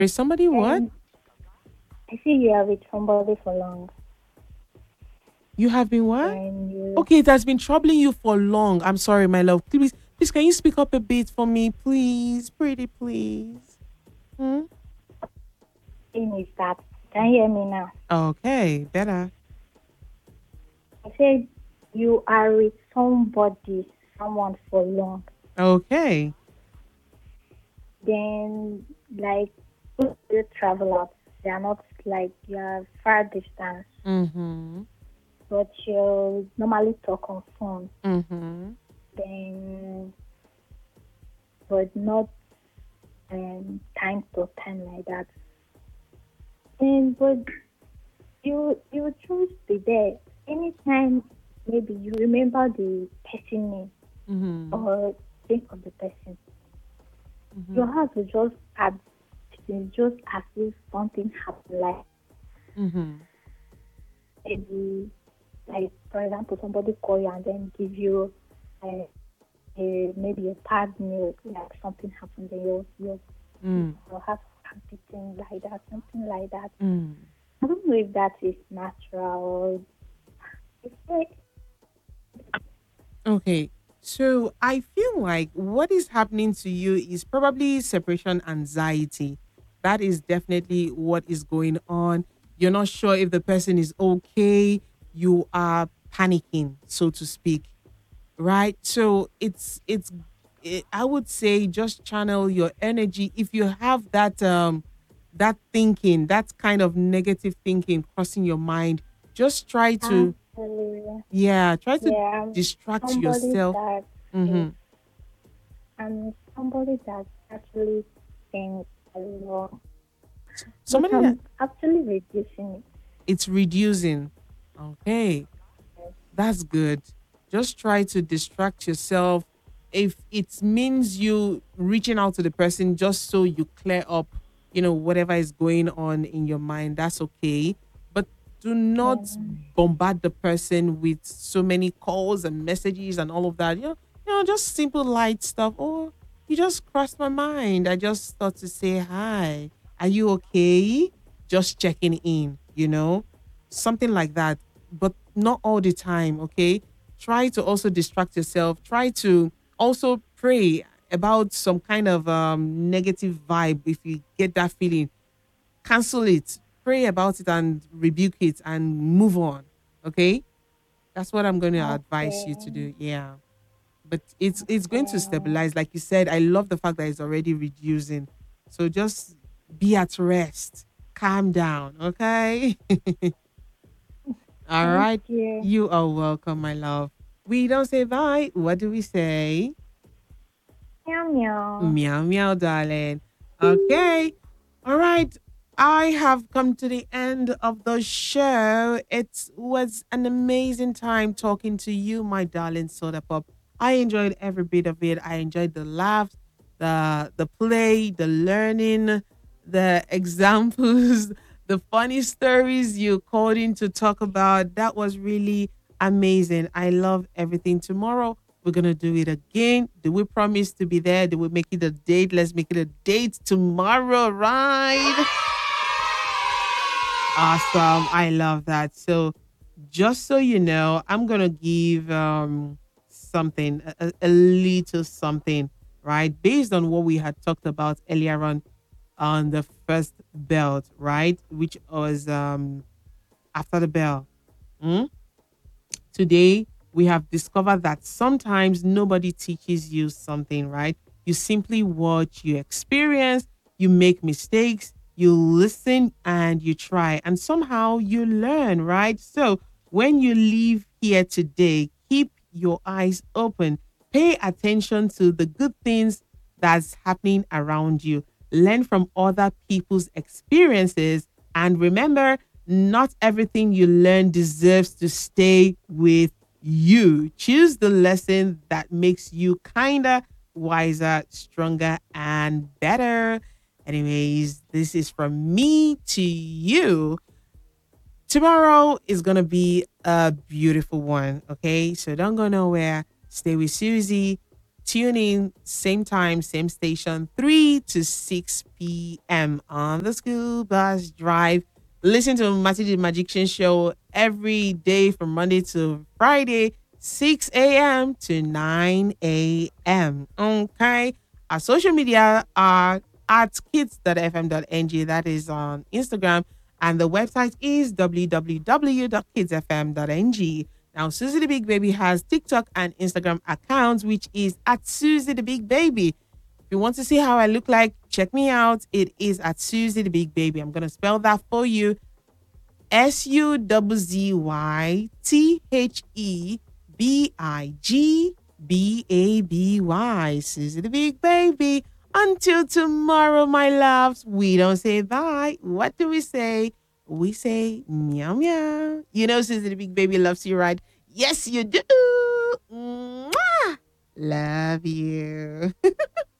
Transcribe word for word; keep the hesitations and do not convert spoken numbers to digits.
Is somebody what? And I see you are with somebody for long. You have been what? Then you Okay, it has been troubling you for long. I'm sorry, my love. Please, please, can you speak up a bit for me, please? Pretty, please. Hmm? thing is that can you hear me now? Okay, better. I said you are with somebody, someone for long. Okay. Then like you travel out, they are not like you are far distance, Mm-hmm. but you normally talk on phone. Mm-hmm. Then but not um time to time like that. And but you you choose be there anytime. Maybe you remember the person name Mm-hmm. or think of the person. Mm-hmm. Your heart will just add. It's just as if something happened. Like Mm-hmm. maybe, like for example, somebody call you and then give you a, a maybe a bad news, like something happened. Then you you Mm. you have something like that, something like that. Mm. I don't know if that is natural or it's like, Okay. So I feel like what is happening to you is probably separation anxiety. That is definitely what is going on. You're not sure if the person is okay. You are panicking, so to speak, right? So it's it's it, I would say just channel your energy. If you have that um that thinking, that kind of negative thinking crossing your mind, just try to, actually, yeah, try to yeah, I'm distract somebody yourself. that is, Mm-hmm. I'm somebody that actually thinks a lot, but Somebody that I'm actually reducing it. it's reducing. Okay, that's good. Just try to distract yourself. If it means you reaching out to the person just so you clear up, you know, whatever is going on in your mind, that's okay. But do not Yeah. bombard the person with so many calls and messages and all of that. You know, you know, just simple light stuff. Oh, you just crossed my mind. I just thought to say hi. Are you okay? Just checking in, you know, something like that, but not all the time. Okay, try to also distract yourself. Try to also pray about some kind of um negative vibe. If you get that feeling, cancel it, pray about it and rebuke it and move on. Okay, that's what I'm going to advise you to Okay. do. Yeah, but it's it's going to Yeah. stabilize. Like you said, I love the fact that it's already reducing. So just be at rest, calm down. Okay. All Thank right. you. You are welcome, my love. We don't say bye. What do we say? Meow meow. Meow, meow, darling. Okay. All right. I have come to the end of the show. It was an amazing time talking to you, my darling soda pop. I enjoyed every bit of it. I enjoyed the laughs, the the play, the learning, the examples, the funny stories you called in to talk about. That was really amazing. I love everything. Tomorrow we're gonna do it again. Do we promise to be there? Do we make it a date? Let's make it a date tomorrow, right? Awesome. I love that. So just so you know, I'm gonna give um something, a, a a little something, right? Based on what we had talked about earlier on on the first belt, right? Which was um after the bell. Mm? Today, we have discovered that sometimes nobody teaches you something, right? You simply watch, you experience, you make mistakes, you listen, and you try. And somehow you learn, right? So when you leave here today, keep your eyes open. Pay attention to the good things that's happening around you. Learn from other people's experiences. And remember, not everything you learn deserves to stay with you. Choose the lesson that makes you kinder, wiser, stronger, and better. Anyways, this is from me to you. Tomorrow is going to be a beautiful one. Okay. So don't go nowhere. Stay with Susie. Tune in, same time, same station, three to six p.m. on the school bus drive. Listen to Matty the Magician show every day from Monday to Friday, six a.m. to nine a.m. Okay. Our social media are at kids dot f m dot n g. That is on Instagram. And the website is w w w dot kids f m dot n g. Now, Susie the Big Baby has TikTok and Instagram accounts, which is at Susie the Big Baby. If you want to see how I look like, check me out. It is at Susie the Big Baby. I'm going to spell that for you. S U Z Z Y T H E B I G B A B Y. Susie the Big Baby. Until tomorrow, my loves, we don't say bye. What do we say? We say meow meow. You know, Susie the Big Baby loves you, right? Yes, you do. Mwah! Love you.